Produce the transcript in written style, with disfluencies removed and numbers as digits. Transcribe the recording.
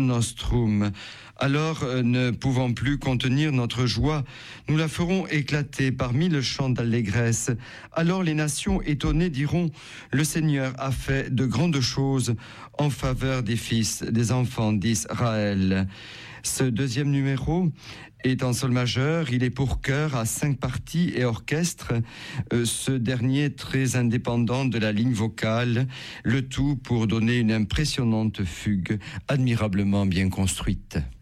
nostrum. Alors, ne pouvant plus contenir notre joie, nous la ferons éclater par 1000 chants d'allégresse. Alors les nations étonnées diront, le Seigneur a fait de grandes choses en faveur des fils, des enfants d'Israël. Ce deuxième numéro est en sol majeur, il est pour chœur à 5 parties et orchestre, ce dernier très indépendant de la ligne vocale, le tout pour donner une impressionnante fugue admirablement bien construite.